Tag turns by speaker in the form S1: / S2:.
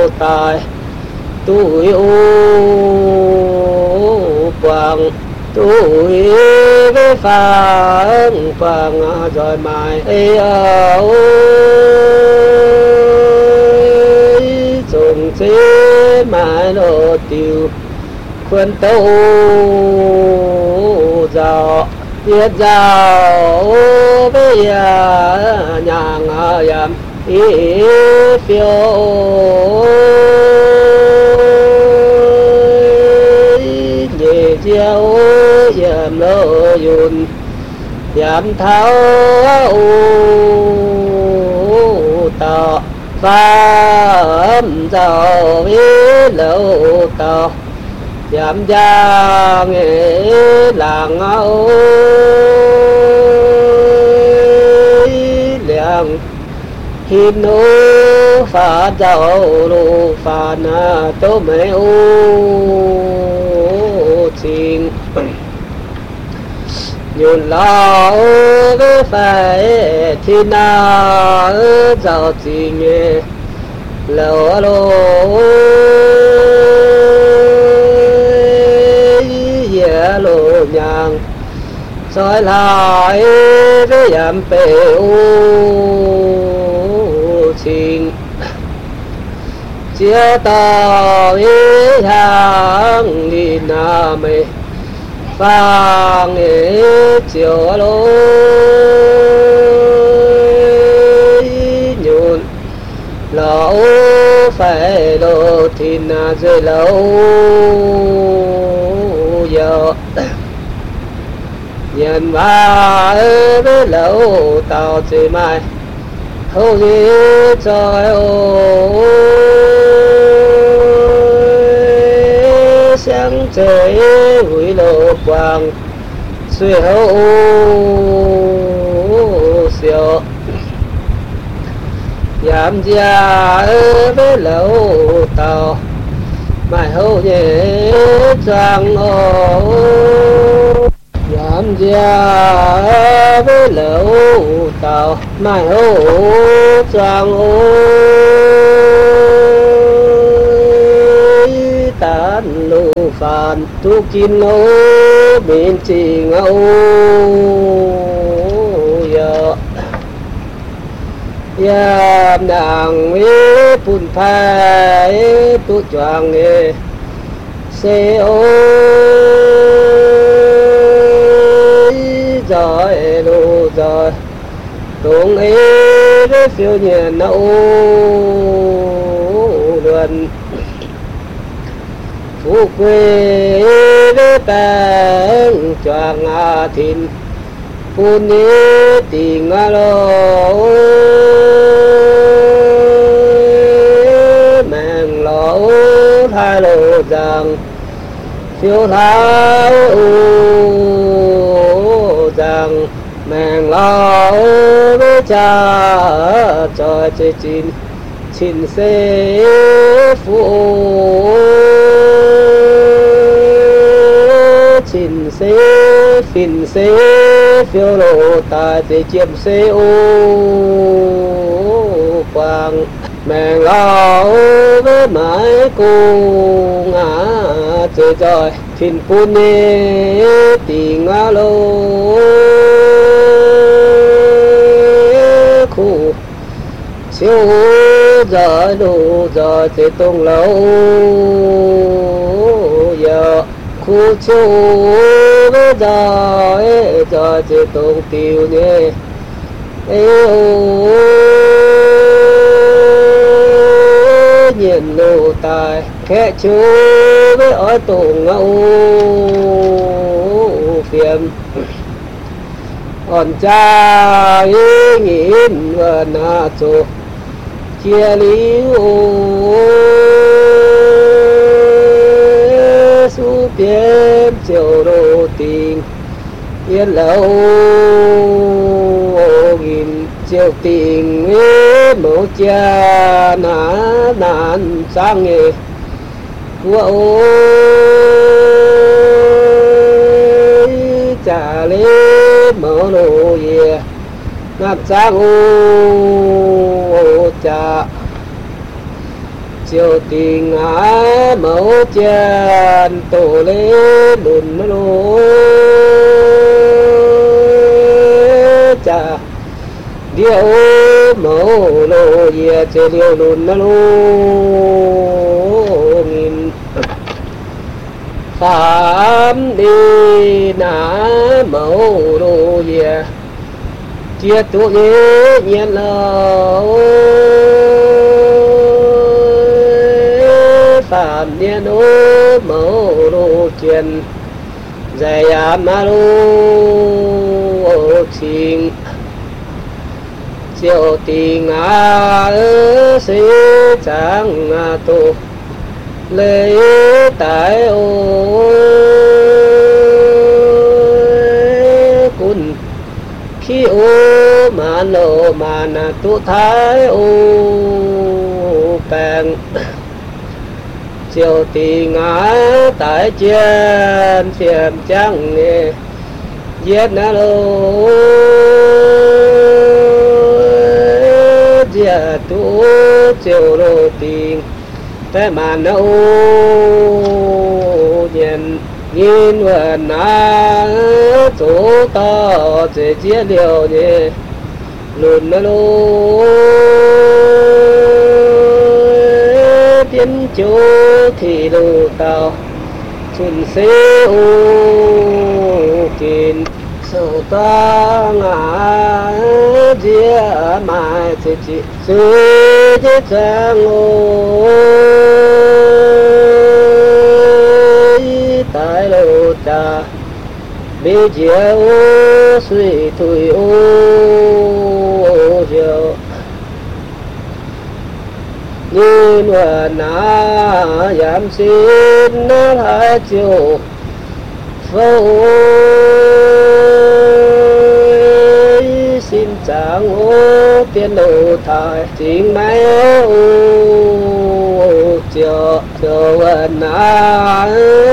S1: tài tuổi u quang tuổi với phang quang rồi mai ơi dùng chế mai lộ tiêu quân tâu giàu biết giàu bây giờ nhàng yam ý phiêu nhẹ chiều yam lô yun yam tháo tao pháp giàu ý lâu tao yam giang làng âu liang hin nô phá giàu lô phá na tô mê ô chinh nhún lao với phải thì na giàu chinh lâu lô lô nhàng soi lại với yam pe u xin chia tao ý hàng đi na mê vang ý chiều lô nhún lâu phải lô thì na dưới lâu giờ nhân ba với lâu tao chỉ mai hầu như trời ơi sáng trời hủy lộ quang suy hậu siêu giảm gia với lâu tao mai hậu như trăng ô giảm gia với lâu tao mai hậu trăng ô tán lô phàn tu kín ô bên trình ô giờ yam nàng ế bùn phai tu choàng ế xe ôi rồi lô rồi tung ế với phiêu nhiên nâu luận phú quê với bèn choàng thìn phun ế tình lô mèn lỗ hai lô rằng phiêu thái rằng mèn lỗ với cha cho chơi chín chín xế phụ chín xế phìn xế phiêu lộ tài để chiếm xế ô quang mèn lỗ với mái cô ngã chơi trời phìn phun nê tình lô khu siêu giờ đủ giờ thì tung lâu giờ khu siêu với giờ thì tung tiêu nhé nhìn lô tài khẽ chú với ói tổ ngẫu phiền còn cha ý nghìn và na chỗ chia lý su tiên chiều đồ tình yên lâu nghìn chiều tình mẫu cha ná nàn sang nghề của trả lễ mở đồ về ngạc sang ô cha chiều tình ngã mẫu chân tổ lê lùn lô cha điệu mẫu lô ye chê điệu lùn lô nghìn phạm đi nã mẫu lô ye chia tu ye nhiên lô phạm nhiên ô mẫu lô chuyện dạy ma lô trình chiều tình ngã sĩ chẳng tu lấy tại ô cun khi ô mà nô mà na tu thái ô bèn chiều tình ngã tại trên phiền chẳng nghe giết na lô giết tu chiều lô tình thế mà nâu nhìn nhìn vườn na chỗ to chỉ chia liều nhỉ lùn lô tiến chỗ thì lù tàu chun xế ô kín sầu ta ngã chia mai chỉ sư chết sang ô tại lô ta bị chiều suy thui ô chiều nhìn vườn na giảm xin nó hai chiều phâu xin chẳng ô tiên đồ thời chính mấy ô chiều vườn na